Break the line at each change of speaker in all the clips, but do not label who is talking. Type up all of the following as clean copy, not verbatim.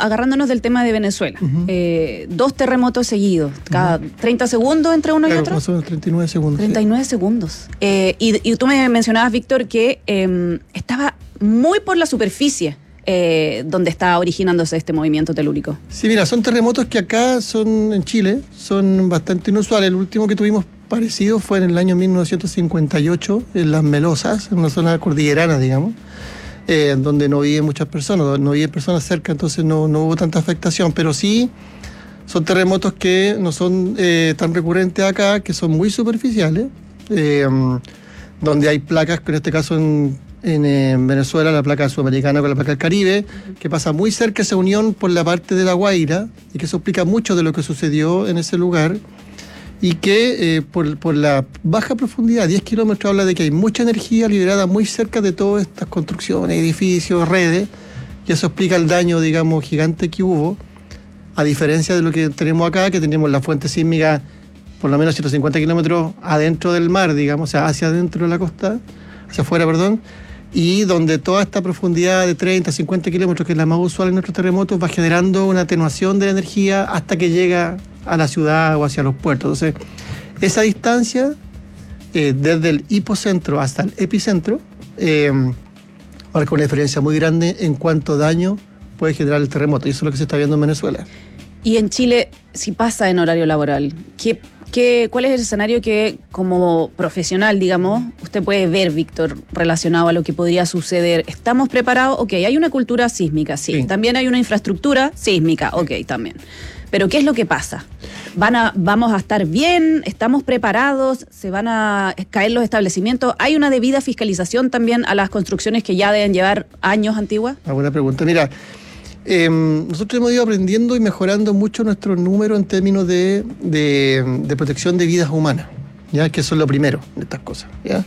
agarrándonos del tema de Venezuela, 2 terremotos seguidos, cada 30 segundos entre uno y otro.
Más o menos 39 segundos.
39 segundos. Y tú me mencionabas, Víctor, que estaba muy por la superficie donde está originándose este movimiento telúrico.
Sí, mira, son terremotos que acá en Chile, son bastante inusuales. El último que tuvimos parecido fue en el año 1958, en Las Melosas, en una zona cordillerana, digamos, donde no viven muchas personas, no viven personas cerca, entonces no hubo tanta afectación, pero sí son terremotos que no son tan recurrentes acá, que son muy superficiales, donde hay placas, que en este caso en Venezuela, la placa sudamericana con la placa del Caribe, que pasa muy cerca esa unión por la parte de La Guaira, y que eso explica mucho de lo que sucedió en ese lugar, y que por la baja profundidad, 10 kilómetros, habla de que hay mucha energía liberada muy cerca de todas estas construcciones, edificios, redes, y eso explica el daño, digamos, gigante que hubo, a diferencia de lo que tenemos acá, que tenemos la fuente sísmica por lo menos 150 kilómetros adentro del mar, digamos, o sea, hacia adentro de la costa, hacia afuera, perdón, y donde toda esta profundidad de 30, 50 kilómetros, que es la más usual en nuestros terremotos, va generando una atenuación de la energía hasta que llega a la ciudad o hacia los puertos. Entonces, esa distancia, desde el hipocentro hasta el epicentro, marca una diferencia muy grande en cuánto daño puede generar el terremoto, y eso es lo que se está viendo en Venezuela.
Y en Chile, si pasa en horario laboral, ¿cuál es el escenario que, como profesional, digamos, usted puede ver, Víctor, relacionado a lo que podría suceder? ¿Estamos preparados? Ok, hay una cultura sísmica, sí. También hay una infraestructura sísmica, ok, también. Pero ¿qué es lo que pasa? ¿Vamos a estar bien? ¿Estamos preparados? ¿Se van a caer los establecimientos? ¿Hay una debida fiscalización también a las construcciones que ya deben llevar años antiguas?
Una buena pregunta. Mira, nosotros hemos ido aprendiendo y mejorando mucho nuestro número en términos de protección de vidas humanas, ¿ya? Que eso es lo primero de estas cosas, ¿ya?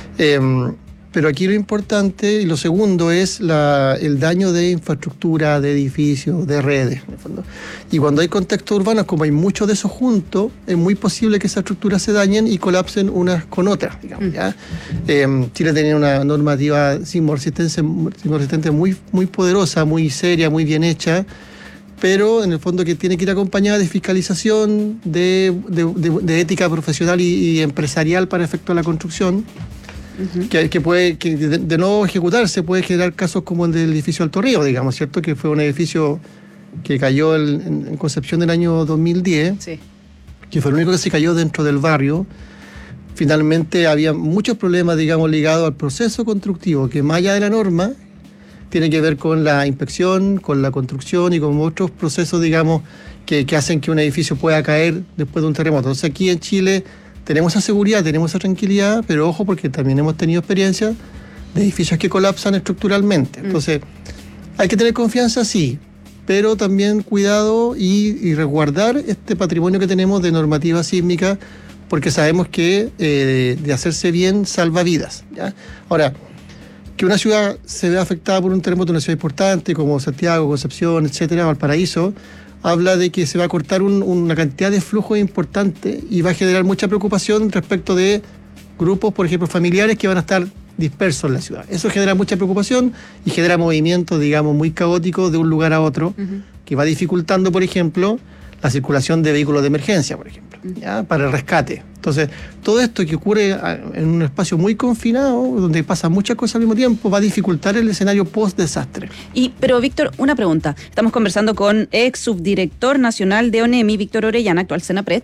Pero aquí lo importante y lo segundo es el daño de infraestructura, de edificios, de redes, en el fondo. Y cuando hay contextos urbanos, como hay mucho de eso junto, es muy posible que esas estructuras se dañen y colapsen unas con otras, digamos, ¿ya? Chile tenía una normativa sismo-resistente muy, muy poderosa, muy seria, muy bien hecha, pero en el fondo que tiene que ir acompañada de fiscalización, de ética profesional y empresarial para efecto de la construcción. Que puede, de no ejecutarse, puede generar casos como el del edificio Alto Río, digamos, ¿cierto? Que fue un edificio que cayó en Concepción del año 2010, sí, que fue el único que se cayó dentro del barrio. Finalmente había muchos problemas, digamos, ligados al proceso constructivo, que más allá de la norma, tiene que ver con la inspección, con la construcción y con otros procesos, digamos, que hacen que un edificio pueda caer después de un terremoto. Entonces aquí en Chile tenemos esa seguridad, tenemos esa tranquilidad, pero ojo, porque también hemos tenido experiencias de edificios que colapsan estructuralmente. Entonces, hay que tener confianza, sí, pero también cuidado y resguardar este patrimonio que tenemos de normativa sísmica, porque sabemos que de hacerse bien salva vidas, ¿ya? Ahora, que una ciudad se vea afectada por un terremoto, una ciudad importante como Santiago, Concepción, etcétera, Valparaíso, habla de que se va a cortar una cantidad de flujo importante y va a generar mucha preocupación respecto de grupos, por ejemplo, familiares que van a estar dispersos en la ciudad. Eso genera mucha preocupación y genera movimientos, digamos, muy caóticos de un lugar a otro, que va dificultando, por ejemplo, la circulación de vehículos de emergencia, por ejemplo, ¿ya? Para el rescate. Entonces, todo esto que ocurre en un espacio muy confinado, donde pasan muchas cosas al mismo tiempo, va a dificultar el escenario post-desastre.
Pero, Víctor, una pregunta. Estamos conversando con ex subdirector nacional de ONEMI, Víctor Orellana, actual Senapred.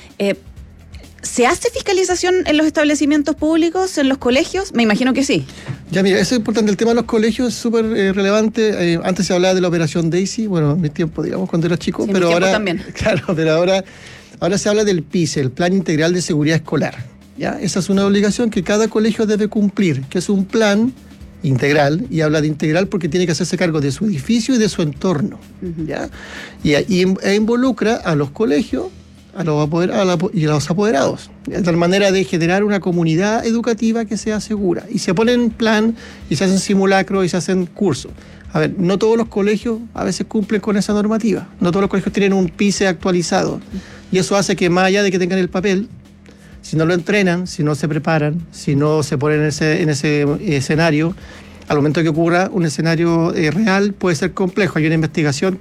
¿Se hace fiscalización en los establecimientos públicos, en los colegios? Me imagino que sí.
Ya, mira, eso es importante. El tema de los colegios es súper relevante. Antes se hablaba de la operación Daisy, bueno, en mi tiempo, digamos, cuando era chico, sí, pero ahora también. Claro, pero ahora se habla del PICE, el Plan Integral de Seguridad Escolar, ¿ya? Esa es una obligación que cada colegio debe cumplir, que es un plan integral, y habla de integral porque tiene que hacerse cargo de su edificio y de su entorno, ¿ya? E involucra a los colegios y a los apoderados, de tal manera de generar una comunidad educativa que sea segura. Y se pone en plan, y se hacen simulacros, y se hacen cursos. A ver, no todos los colegios a veces cumplen con esa normativa. No todos los colegios tienen un PICE actualizado. Y eso hace que, más allá de que tengan el papel, si no lo entrenan, si no se preparan, si no se ponen en ese escenario, al momento que ocurra un escenario real, puede ser complejo. Hay una investigación